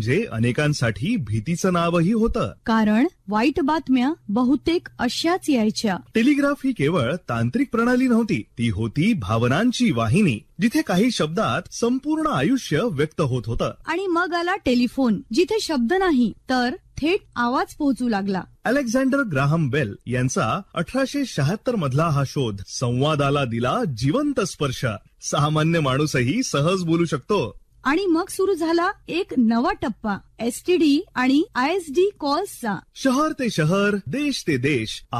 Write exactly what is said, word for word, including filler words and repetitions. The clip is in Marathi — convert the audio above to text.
म्हणजे अनेकांसाठी भीतीचं नावही होतं. कारण वाईट बातम्या बहुतेक अशाच यायच्या. टेलिग्राफ ही केवळ तांत्रिक प्रणाली नव्हती, ती होती भावनांची वाहिनी, जिथे काही शब्दात संपूर्ण आयुष्य व्यक्त होत होतं. आणि मग आला टेलिफोन, जिथे शब्द नाही तर थेट आवाज पोहोचू लागला. अलेक्झांडर ग्राहम बेल यांचा अठराशे शहात्तर मधला हा शोध संवादाला दिला जिवंत स्पर्श. सामान्य माणूसही सहज बोलू शकतो. आणि मग सुरू झाला एक नवा टप्पा, एसटीडी आणि आयएसडी कॉल्सचा. शहर ते शहर, देश ते देश,